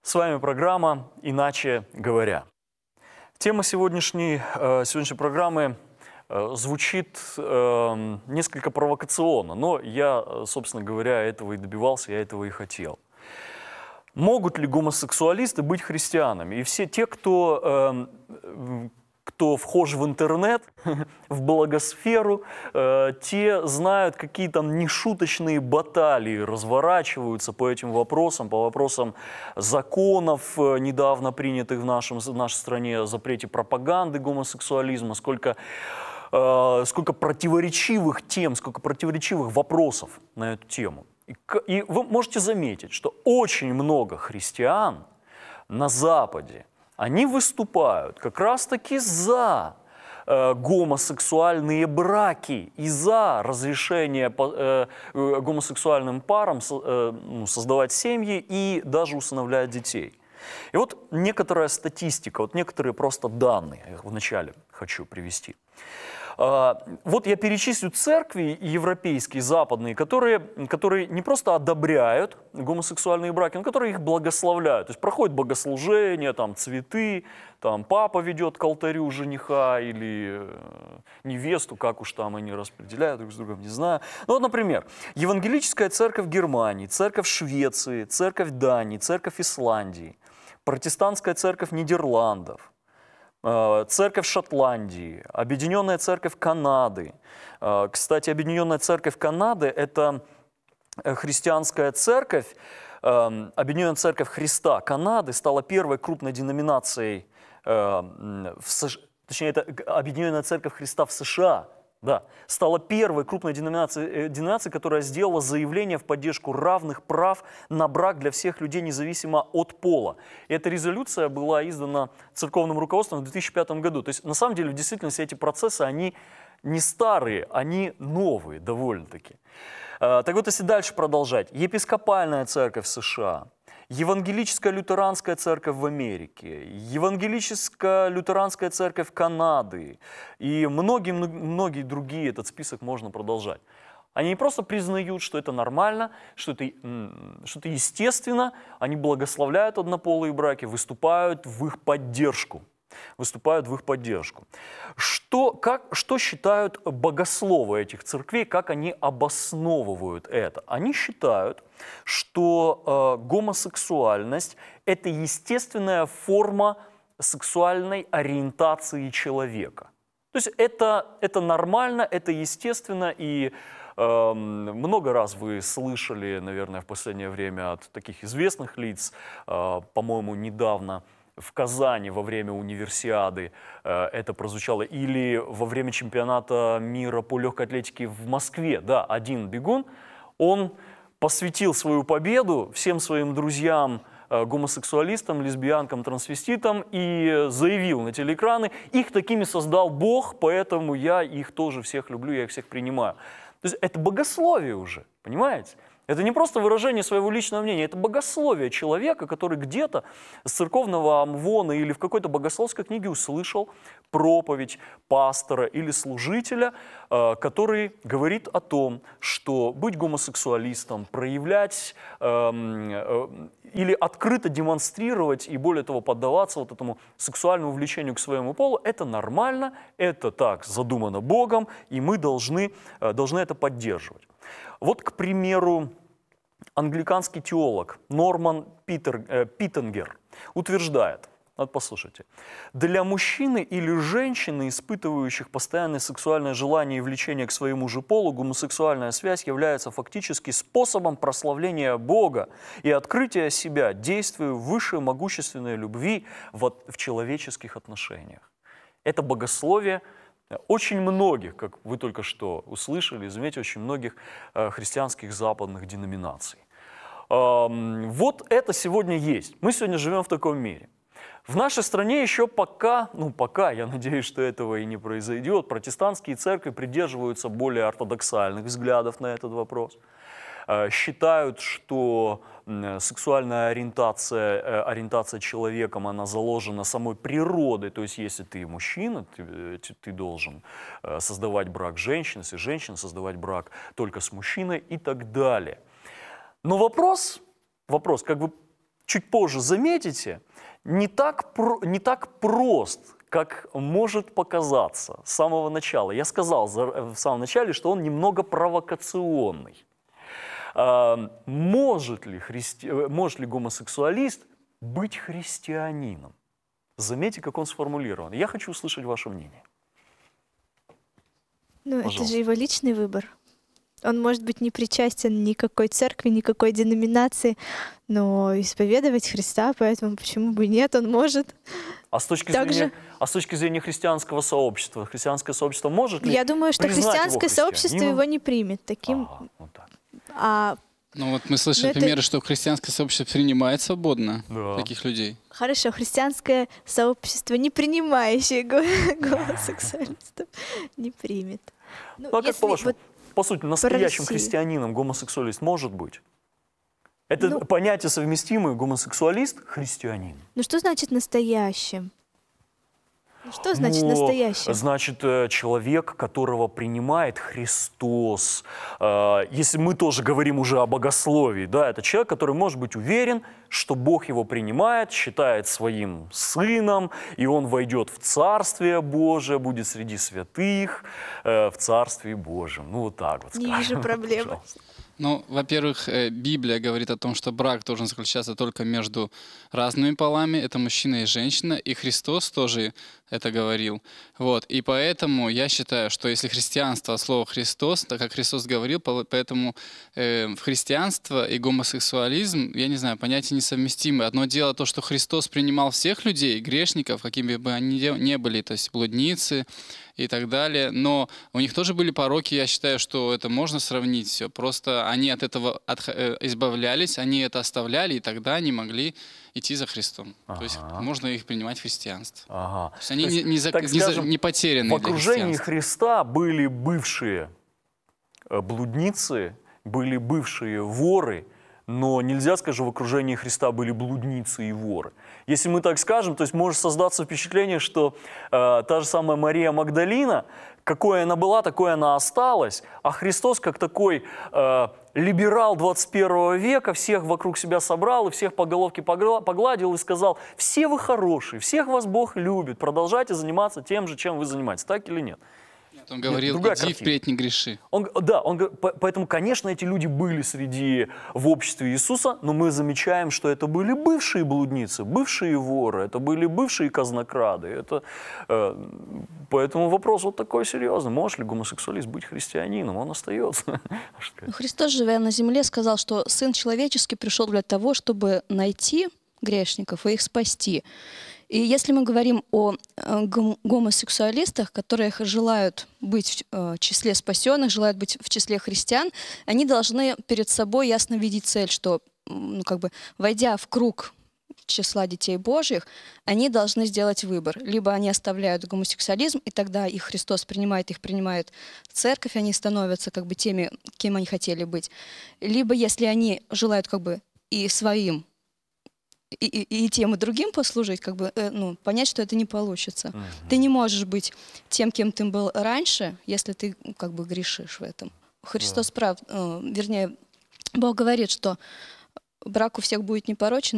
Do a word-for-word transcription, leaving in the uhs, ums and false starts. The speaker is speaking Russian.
С вами программа «Иначе говоря». Тема сегодняшней, э, сегодняшней программы э, звучит э, несколько провокационно, но я, собственно говоря, этого и добивался, я этого и хотел. Могут ли гомосексуалисты быть христианами? И все те, кто, э, кто вхож в интернет, в благосферу, э, те знают, какие там нешуточные баталии разворачиваются по этим вопросам, по вопросам законов, э, недавно принятых в, нашем, в нашей стране, о запрете пропаганды гомосексуализма, сколько, э, сколько противоречивых тем, сколько противоречивых вопросов на эту тему. И, и вы можете заметить, что очень много христиан на Западе, они выступают как раз-таки за э, гомосексуальные браки и за разрешение э, гомосексуальным парам э, ну, создавать семьи и даже усыновлять детей. И вот некоторая статистика, вот некоторые просто данные, я их вначале хочу привести. Вот я перечислю церкви европейские, западные, которые, которые не просто одобряют гомосексуальные браки, но которые их благословляют. То есть проходит богослужение, там цветы, там папа ведет к алтарю жениха или невесту, как уж там они распределяют друг с другом, не знаю. Ну вот, например, Евангелическая церковь Германии, церковь Швеции, церковь Дании, церковь Исландии, протестантская церковь Нидерландов, церковь Шотландии, Объединенная церковь Канады. Кстати, Объединенная церковь Канады – это христианская церковь, Объединенная церковь Христа Канады стала первой крупной деноминацией, в США, точнее, это Объединенная церковь Христа в США, да, стала первой крупной деноминацией, деноминацией, которая сделала заявление в поддержку равных прав на брак для всех людей, независимо от пола. И эта резолюция была издана церковным руководством в две тысячи пятом году. То есть, на самом деле, в действительности эти процессы, они не старые, они новые довольно-таки. Так вот, если дальше продолжать. Епископальная церковь США, Евангелическая лютеранская церковь в Америке, Евангелическая лютеранская церковь Канады и многие-многие другие, этот список можно продолжать. Они не просто признают, что это нормально, что это, что это естественно, они благословляют однополые браки, выступают в их поддержку. выступают в их поддержку. Что, как, что считают богословы этих церквей, как они обосновывают это? Они считают, что э, гомосексуальность – это естественная форма сексуальной ориентации человека. То есть это, это нормально, это естественно, и э, много раз вы слышали, наверное, в последнее время от таких известных лиц, э, по-моему, недавно, в Казани во время универсиады э, это прозвучало, или во время чемпионата мира по легкой атлетике в Москве. Да, один бегун, он посвятил свою победу всем своим друзьям, э, гомосексуалистам, лесбиянкам, трансвеститам и заявил на телеэкраны: их такими создал Бог, поэтому я их тоже всех люблю, я их всех принимаю. То есть это богословие уже, понимаете? Это не просто выражение своего личного мнения, это богословие человека, который где-то с церковного амвона или в какой-то богословской книге услышал проповедь пастора или служителя, который говорит о том, что быть гомосексуалистом, проявлять эм, или открыто демонстрировать и, более того, поддаваться вот этому сексуальному влечению к своему полу, это нормально, это так задумано Богом, и мы должны, должны это поддерживать. Вот, к примеру, англиканский теолог Норман Питер, э, Питтенгер утверждает, вот послушайте: для мужчины или женщины, испытывающих постоянное сексуальное желание и влечение к своему же полу, гомосексуальная связь является фактически способом прославления Бога и открытия себя, действуя в высшей могущественной любви в, в человеческих отношениях. Это богословие очень многих, как вы только что услышали, заметьте, очень многих э, христианских западных деноминаций. Э, вот это сегодня есть. Мы сегодня живем в таком мире. В нашей стране еще пока, ну пока, я надеюсь, что этого и не произойдет, протестантские церкви придерживаются более ортодоксальных взглядов на этот вопрос. Считают, что сексуальная ориентация, ориентация человеком, она заложена самой природой. То есть, если ты мужчина, ты, ты должен создавать брак с женщиной, если женщина создавать брак только с мужчиной и так далее. Но вопрос, вопрос, как бы чуть позже заметите, не так, про, не так прост, как может показаться с самого начала. Я сказал в самом начале, что он немного провокационный. Может ли, христи... может ли гомосексуалист быть христианином? Заметьте, как он сформулирован. Я хочу услышать ваше мнение. Ну, это же его личный выбор. Он может быть не причастен никакой церкви, никакой деноминации, но исповедовать Христа, поэтому почему бы и нет, он может. А с точки, Также... зрения, а с точки зрения христианского сообщества, христианское сообщество может ли Я думаю, что христианское его сообщество его не примет таким. Ага, вот так. А... Ну вот мы слышали это... примеры, что христианское сообщество принимает свободно да. таких людей. Хорошо, христианское сообщество, не принимающее гомосексуалистов, не примет. Ну, а как по-вашему? Вот по сути, настоящим Россию. христианином гомосексуалист может быть? Это ну, понятие совместимое гомосексуалист, христианин. Ну что значит настоящим? Ну, что значит ну, настоящим? Значит, человек, которого принимает Христос. Если мы тоже говорим уже о богословии, да, это человек, который может быть уверен, что Бог его принимает, считает своим сыном, и он войдет в Царствие Божие, будет среди святых в Царстве Божьем. Ну, вот так вот скажем. Не вижу проблемы. Пожалуйста. Ну, во-первых, Библия говорит о том, что брак должен заключаться только между разными полами, это мужчина и женщина, и Христос тоже это говорил. Вот. И поэтому я считаю, что если христианство, слово Христос, так как Христос говорил, поэтому э, христианство и гомосексуализм, я не знаю, понятия несовместимы. Одно дело то, что Христос принимал всех людей, грешников, какими бы они ни были, то есть блудницы и так далее, но у них тоже были пороки, я считаю, что это можно сравнить все. Просто они от этого от, э, избавлялись, они это оставляли, и тогда они могли идти за Христом. Ага. То есть можно их принимать в христианство. Ага. То есть они То есть, не, не, за, так не, скажем, за, не потеряны в окружении для Христа были бывшие блудницы, были бывшие воры, но нельзя сказать, что в окружении Христа были блудницы и воры. Если мы так скажем, то есть может создаться впечатление, что э, та же самая Мария Магдалина, какой она была, такой она осталась, а Христос как такой э, либерал двадцать первого века всех вокруг себя собрал и всех по головке погладил и сказал: все вы хорошие, всех вас Бог любит, продолжайте заниматься тем же, чем вы занимаетесь, так или нет? Он говорил: Нет, иди впредь не греши. Он, да, он, поэтому, конечно, эти люди были среди, в обществе Иисуса, но мы замечаем, что это были бывшие блудницы, бывшие воры, это были бывшие казнокрады. Это, э, поэтому вопрос вот такой серьезный. Может ли гомосексуалист быть христианином? Он остается. Христос, живя на земле, сказал, что Сын Человеческий пришел для того, чтобы найти грешников и их спасти. И если мы говорим о гомосексуалистах, которые желают быть в числе спасенных, желают быть в числе христиан, они должны перед собой ясно видеть цель, что, ну, как бы, войдя в круг числа детей Божьих, они должны сделать выбор. Либо они оставляют гомосексуализм, и тогда их Христос принимает, их принимает церковь, они становятся как бы теми, кем они хотели быть. Либо если они желают как бы и своим И, и, и тем, и другим послужить, как бы, э, ну, понять, что это не получится. Uh-huh. Ты не можешь быть тем, кем ты был раньше, если ты как бы грешишь в этом. Христос yeah. прав, э, вернее, Бог говорит, что брак у всех будет непорочен,